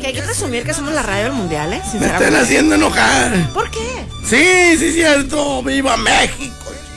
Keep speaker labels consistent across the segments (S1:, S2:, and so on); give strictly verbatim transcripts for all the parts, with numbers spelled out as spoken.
S1: Que hay que presumir que somos la radio del mundial, ¿eh?
S2: Me están haciendo enojar.
S1: ¿Por qué?
S2: Sí, sí, cierto. ¡Viva México!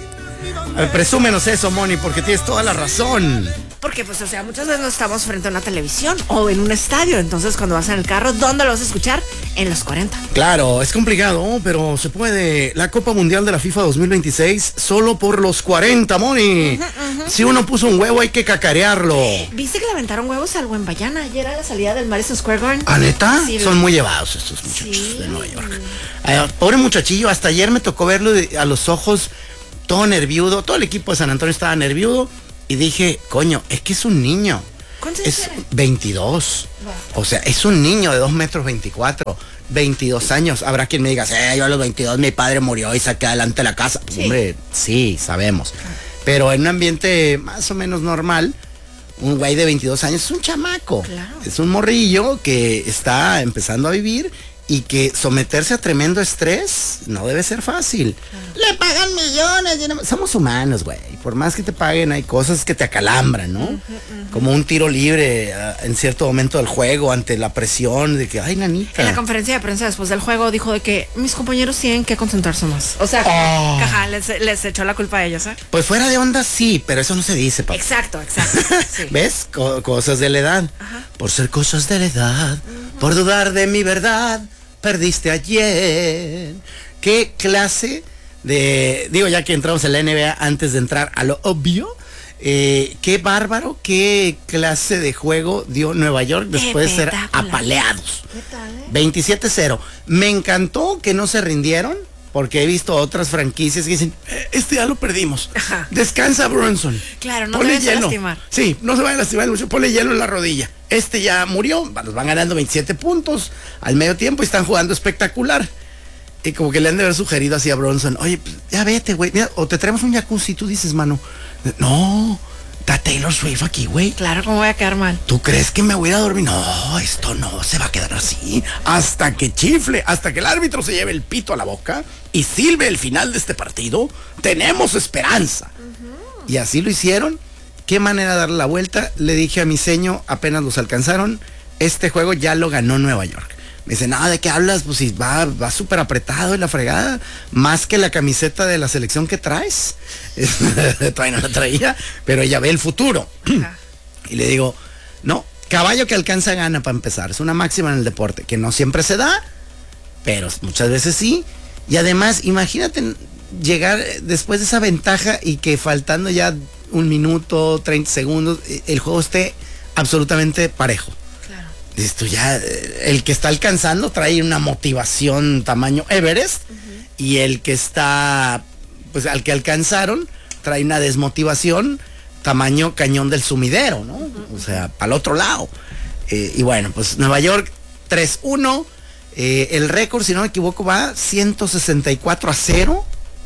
S2: A ver, presúmenos eso, Moni, porque tienes toda la razón.
S1: Porque, pues, o sea, muchas veces no estamos frente a una televisión o en un estadio. Entonces, cuando vas en el carro, ¿dónde lo vas a escuchar? En los cuarenta.
S2: Claro, es complicado, pero se puede. La Copa Mundial de la FIFA dos mil veintiséis solo por los cuarenta, Moni. Uh-huh, uh-huh. Si uno puso un huevo, hay que cacarearlo.
S1: ¿Viste que le aventaron huevos al Wembanyama ayer a la salida del Madison Square Garden?
S2: ¿Ah, neta?
S1: Sí,
S2: son muy llevados estos muchachos
S1: sí.
S2: de Nueva York. Ay, pobre muchachillo, hasta ayer me tocó verlo de, a los ojos todo nerviudo. Todo el equipo de San Antonio estaba nerviudo. Y dije, coño, es que es un niño.
S1: ¿Cuántos años
S2: es
S1: tiene?
S2: veintidós.
S1: Wow.
S2: O sea, es un niño de dos metros veinticuatro. veintidós años. Habrá quien me diga, eh, yo a los veintidós mi padre murió y saqué adelante la casa.
S1: Sí.
S2: Hombre, sí, sabemos. Pero en un ambiente más o menos normal, un güey de veintidós años es un chamaco.
S1: Claro.
S2: Es un morrillo que está empezando a vivir y que someterse a tremendo estrés no debe ser fácil. Claro. Le pagan millones. No... Somos humanos, güey. Por más que te paguen, hay cosas que te acalambran, ¿no? Uh-huh, uh-huh. Como un tiro libre uh, en cierto momento del juego, ante la presión de que, ay, nanita.
S1: En la conferencia de prensa después del juego dijo de que mis compañeros tienen que concentrarse más. O sea,
S2: oh.
S1: caja, les, les echó la culpa a ellos, ¿eh?
S2: Pues fuera de onda, sí, pero eso no se dice, papá.
S1: Exacto, exacto. Sí.
S2: ¿Ves? Co- cosas de la edad.
S1: Ajá.
S2: Por ser cosas de la edad, uh-huh. por dudar de mi verdad, perdiste ayer. ¿Qué clase de... Digo, ya que entramos en la N B A, antes de entrar a lo obvio, eh, qué bárbaro, qué clase de juego dio Nueva York después de ser apaleados.
S1: ¿Qué tal, eh?
S2: veintisiete cero. Me encantó que no se rindieron, porque he visto otras franquicias que dicen, eh, este ya lo perdimos.
S1: Ajá.
S2: Descansa Brunson.
S1: Claro, no
S2: ponle
S1: te vayas a
S2: hielo.
S1: lastimar.
S2: Sí, no se vaya a lastimar mucho, ponle hielo en la rodilla. Este ya murió, nos van ganando veintisiete puntos al medio tiempo y están jugando espectacular. Y como que le han de haber sugerido así a Bronson, oye, pues, ya vete, güey, o te traemos un jacuzzi, tú dices, mano. No, está Taylor Swift aquí, güey.
S1: Claro, ¿cómo voy a quedar mal?
S2: ¿Tú crees que me voy a ir a dormir? No, esto no se va a quedar así. Hasta que chifle, hasta que el árbitro se lleve el pito a la boca y silbe el final de este partido, tenemos esperanza. Uh-huh. Y así lo hicieron. Qué manera de darle la vuelta. Le dije a mi seño, apenas los alcanzaron, este juego ya lo ganó Nueva York. Me dice, nada, ¿de qué hablas? Pues si va, va súper apretado en la fregada, más que la camiseta de la selección que traes. Todavía no la traía, pero ella ve el futuro. Y le digo, no, caballo que alcanza gana para empezar. Es una máxima en el deporte, que no siempre se da, pero muchas veces sí. Y además, imagínate llegar después de esa ventaja y que faltando ya un minuto, treinta segundos, el juego esté absolutamente parejo. Esto ya, el que está alcanzando trae una motivación tamaño Everest, uh-huh. y el que está, pues al que alcanzaron, trae una desmotivación tamaño cañón del sumidero, ¿no? Uh-huh. O sea, para el otro lado. Eh, y bueno, pues Nueva York tres uno, eh, el récord, si no me equivoco, va ciento sesenta y cuatro a cero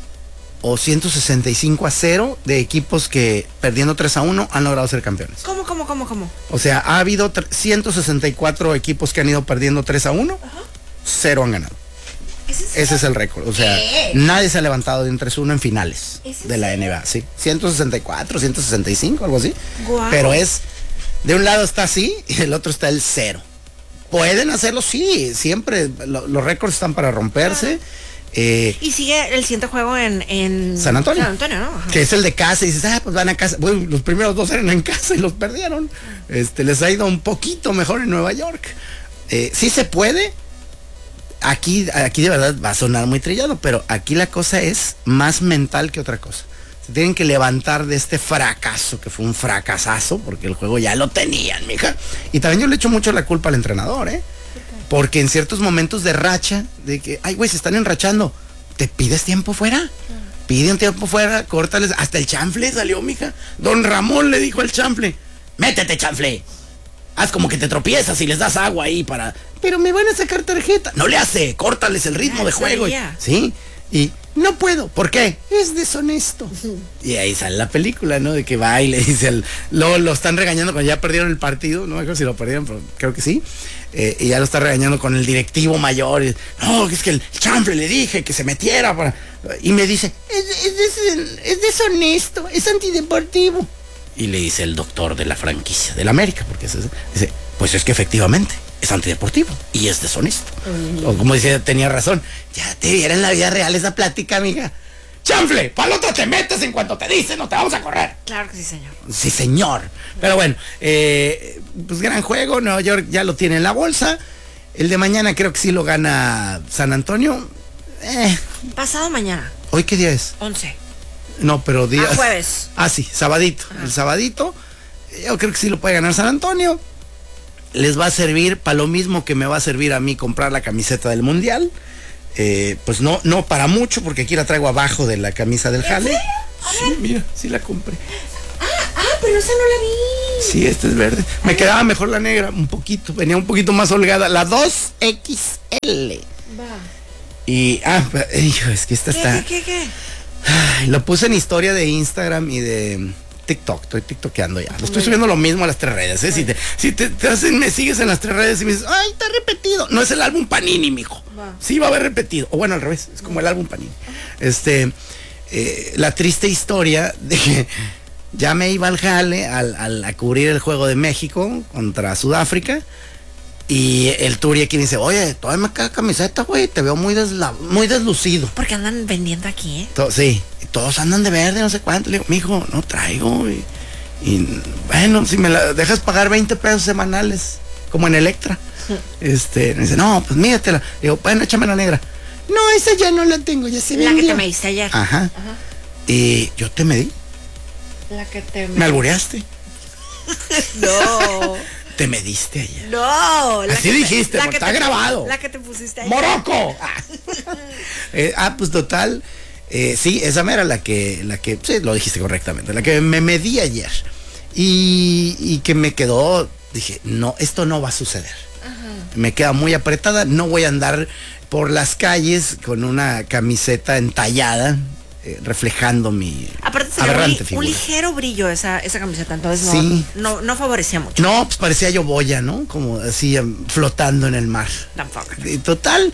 S2: o ciento sesenta y cinco a cero de equipos que perdiendo tres a uno han logrado ser campeones.
S1: ¿Cómo, cómo, cómo, cómo?
S2: O sea, ha habido ciento sesenta y cuatro equipos que han ido perdiendo tres a uno, uh-huh. cero han ganado.
S1: ¿Es
S2: Ese es el récord. O sea,
S1: ¿qué?
S2: Nadie se ha levantado de un tres uno en finales de la
S1: serio?
S2: N B A. Sí, ciento sesenta y cuatro, ciento sesenta y cinco, algo así.
S1: Guau.
S2: Pero es, de un lado está así y del otro está el cero. ¿Pueden hacerlo? Sí, siempre. Lo, los récords están para romperse. Ah. Eh,
S1: y sigue el siguiente juego en, en
S2: San Antonio,
S1: San Antonio, ¿no? Ajá.
S2: Que es el de casa y dices, ah, pues van a casa. Bueno, los primeros dos eran en casa y los perdieron. Este, les ha ido un poquito mejor en Nueva York. Eh, sí se puede. Aquí, aquí de verdad va a sonar muy trillado, pero aquí la cosa es más mental que otra cosa. Se tienen que levantar de este fracaso, que fue un fracasazo, porque el juego ya lo tenían, mija. Y también yo le echo mucho la culpa al entrenador, ¿eh? Porque en ciertos momentos de racha, de que, ay, güey, se están enrachando, ¿te pides tiempo fuera? Uh-huh. Pide un tiempo fuera, córtales. Hasta el chanfle salió, mija. Don Ramón le dijo al chanfle, métete, chanfle. Haz como que te tropiezas y les das agua ahí para... Pero me van a sacar tarjeta. No le hace, córtales el ritmo ah, de juego. Y, sí, y no puedo. ¿Por qué? Es deshonesto. Uh-huh. Y ahí sale la película, ¿no? De que va y le dice, el, luego lo están regañando cuando ya perdieron el partido. No me acuerdo si lo perdieron, pero creo que sí. Eh, y ya lo está regañando con el directivo mayor. Y, no, es que el chanfle le dije que se metiera para... Y me dice, es, es, des, es deshonesto, es antideportivo. Y le dice el doctor de la franquicia, del América, porque es, dice, pues es que efectivamente es antideportivo y es deshonesto. Mm. O como decía, tenía razón. Ya te viera en la vida real esa plática, amiga. ¡Chanfle! Para el otro te metes en cuanto te dicen, no te vamos a correr.
S1: Claro que sí, señor.
S2: Sí, señor. Pero bueno, eh, pues gran juego. Nueva York ya lo tiene en la bolsa. El de mañana creo que sí lo gana San Antonio. Eh.
S1: Pasado mañana.
S2: ¿Hoy qué día es?
S1: once.
S2: No, pero día...
S1: Ah, jueves.
S2: Ah, sí, sabadito. Ajá. El sabadito. Yo creo que sí lo puede ganar San Antonio. Les va a servir para lo mismo que me va a servir a mí comprar la camiseta del Mundial. Eh, pues no, no para mucho, porque aquí la traigo abajo de la camisa del jale. Sí, mira, sí la compré.
S1: Ah, ah, pero esa no la vi.
S2: Sí, esta es verde. Me quedaba mejor la negra, un poquito, venía un poquito más holgada. La dos equis ele. Va. Y, ah, hijo, es que esta
S1: ¿Qué,
S2: está...
S1: ¿Qué, qué, qué?
S2: Ay, lo puse en historia de Instagram y de TikTok, estoy tiktokeando ya. Lo estoy subiendo lo mismo a las tres redes, ¿eh? Si te, si te, te hacen, me sigues en las tres redes y me dices, ay, está repetido. No es el álbum Panini, mijo. Va. Sí va a haber repetido. O bueno, al revés, es como el álbum Panini. Este, eh, la triste historia de que ya me iba al jale al, al, a cubrir el juego de México contra Sudáfrica. Y el Turi aquí me dice, oye, todavía me queda camiseta, güey, te veo muy, desla muy deslucido.
S1: Porque andan vendiendo aquí, ¿eh?
S2: To sí, y todos andan de verde, no sé cuánto. Le digo, mijo, no traigo. Y, y bueno, si me la dejas pagar veinte pesos semanales, como en Electra. Sí. Este, me dice, no, pues míratela. Le digo, bueno, échame la negra. No, esa ya no la tengo, ya se
S1: La
S2: vendió.
S1: que te me diste ayer.
S2: Ajá. Ajá. Y yo te medí.
S1: La que te
S2: me... Me albureaste.
S1: No.
S2: Te mediste ayer.
S1: No.
S2: La Así
S1: que
S2: dijiste,
S1: te, la
S2: está
S1: que te,
S2: grabado.
S1: La que te pusiste ayer.
S2: ¡Morocco! Ah, eh, ah pues total. Eh, sí, esa era la que, la que, sí, lo dijiste correctamente, la que me medí ayer. Y, y que me quedó, dije, no, esto no va a suceder. Ajá. Me queda muy apretada, no voy a andar por las calles con una camiseta entallada. Eh, reflejando mi
S1: aparte aberrante un, un ligero brillo esa, esa camiseta, entonces
S2: sí.
S1: no, no, no favorecía mucho.
S2: No, pues parecía yo boya, ¿no? Como así flotando en el mar.
S1: Tampoco.
S2: Y total,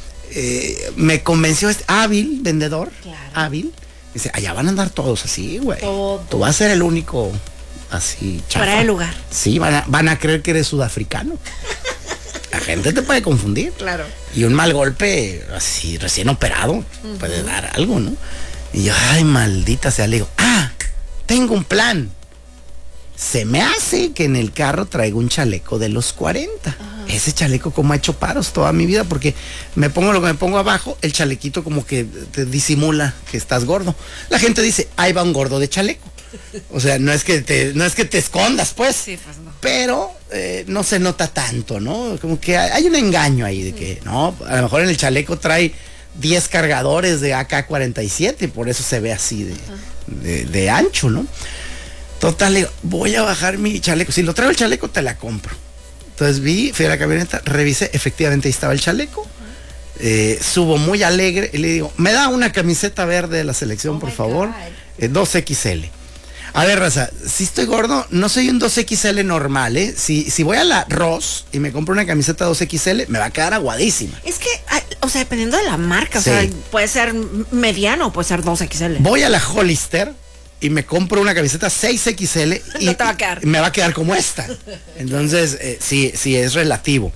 S2: eh, me convenció este hábil vendedor,
S1: claro.
S2: hábil. Dice, allá van a andar todos así, güey. Tú vas a ser el único así, chafa.
S1: Fuera de lugar.
S2: Sí, van a, van a creer que eres sudafricano. La gente te puede confundir.
S1: Claro.
S2: Y un mal golpe, así recién operado, uh-huh. puede dar algo, ¿no? Y yo, ay, maldita sea, le digo, ah, tengo un plan. Se me hace que en el carro traigo un chaleco de los cuarenta. Ajá. Ese chaleco como ha hecho paros toda mi vida, porque me pongo lo que me pongo abajo, el chalequito como que te disimula que estás gordo. La gente dice, ahí va un gordo de chaleco. O sea, no es que te, no es que te escondas, pues.
S1: Sí, pues no.
S2: Pero eh, no se nota tanto, ¿no? Como que hay un engaño ahí de que, no, a lo mejor en el chaleco trae diez cargadores de A K cuarenta y siete, por eso se ve así de, de, de ancho, ¿no? Total, le digo, voy a bajar mi chaleco. Si lo traigo el chaleco, te la compro. Entonces vi, fui a la camioneta, revisé, efectivamente ahí estaba el chaleco. Eh, subo muy alegre y le digo, ¿me da una camiseta verde de la selección, oh por favor? Eh, dos equis ele. A ver, raza, si estoy gordo, no soy un dos equis ele normal, ¿eh? Si, si voy a la Ross y me compro una camiseta dos equis ele, me va a quedar aguadísima.
S1: Es que, o sea, dependiendo de la marca, sí. O sea, puede ser mediano o puede ser dos equis ele.
S2: Voy a la Hollister y me compro una camiseta seis equis ele y,
S1: no te va a quedar.
S2: y me va a quedar como esta. Entonces, eh, sí, sí, es relativo.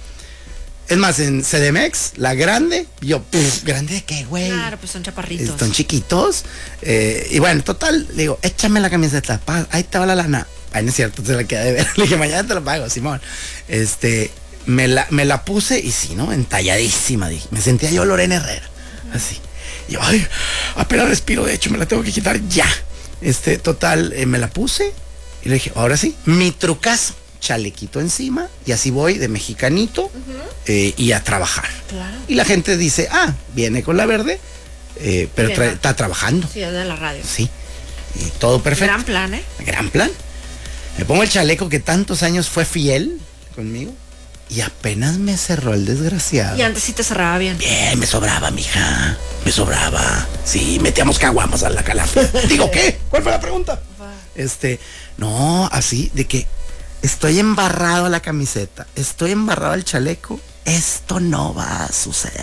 S2: Es más, en C D M X, la grande, yo, pff, ¿grande de qué, güey?
S1: Claro, pues son chaparritos.
S2: Son chiquitos. Eh, y bueno, total, le digo, échame la camiseta, pa, ahí te va la lana. Ay, no es cierto, se la quedé de ver. Le dije, mañana te la pago, Simón. Este, me la, me la puse y sí, ¿no? Entalladísima, dije. Me sentía yo Lorena Herrera, uh-huh. así. Y yo, ay, apenas respiro, de hecho, me la tengo que quitar ya. Este, total, eh, me la puse y le dije, ahora sí, mi trucazo. Chalequito encima y así voy de mexicanito uh-huh. eh, y a trabajar.
S1: Claro.
S2: Y la gente dice, ah, viene con la verde, eh, pero tra está trabajando.
S1: Sí, es de la radio.
S2: Sí, y todo perfecto.
S1: Gran plan, ¿eh?
S2: Gran plan. Me pongo el chaleco que tantos años fue fiel conmigo y apenas me cerró el desgraciado.
S1: Y antes sí te cerraba bien.
S2: Bien, me sobraba, mija. Me sobraba. Sí, metíamos caguamas a la calafia. Digo, ¿qué? ¿Cuál fue la pregunta? Va. Este, no, así de que estoy embarrado a la camiseta, estoy embarrado al chaleco, esto no va a suceder.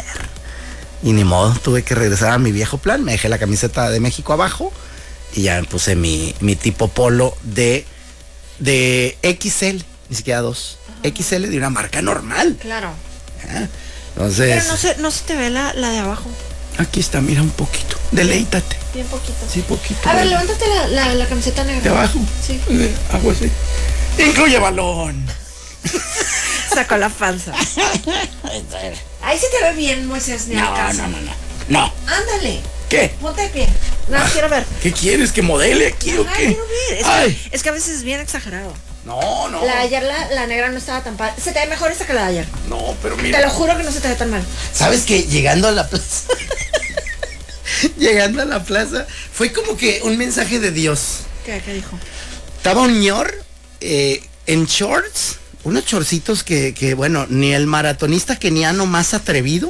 S2: Y ni modo, tuve que regresar a mi viejo plan, me dejé la camiseta de México abajo y ya me puse mi, mi tipo polo de, de equis ele, ni siquiera dos. X L de una marca normal.
S1: Claro.
S2: ¿Eh? Entonces.
S1: Pero no se, no se te ve la, la de abajo.
S2: Aquí está, mira un poquito. Deleítate.
S1: Bien poquito.
S2: Sí, poquito.
S1: A ver, levántate la, la, la camiseta negra.
S2: ¿De abajo?
S1: Sí.
S2: Eh, hago así. Incluye balón.
S1: Sacó la panza. Ahí sí te ve bien, Moisés, ni al
S2: No,
S1: caso.
S2: no, no, no. No.
S1: Ándale.
S2: ¿Qué?
S1: Ponte de pie. No, quiero ver.
S2: ¿Qué quieres? ¿Que modele aquí o
S1: Ay,
S2: qué?
S1: quiero ver. Es,
S2: Ay.
S1: que, es que a veces es bien exagerado.
S2: No, no.
S1: La de ayer, la, la negra no estaba tan padre. Se te ve mejor esta que la de ayer.
S2: No, pero mira.
S1: Te lo juro que no se te ve tan mal.
S2: ¿Sabes que llegando a la plaza? Llegando a la plaza, fue como que un mensaje de Dios.
S1: ¿Qué, qué dijo?
S2: Estaba un ñor eh, en shorts, unos chorcitos que, que, bueno, ni el maratonista keniano más atrevido